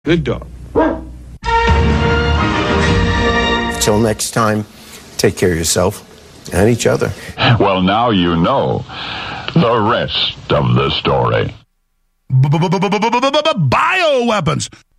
Good dog. Till next time, take care of yourself and each other. Well, now you know the rest of the story. Bioweapons.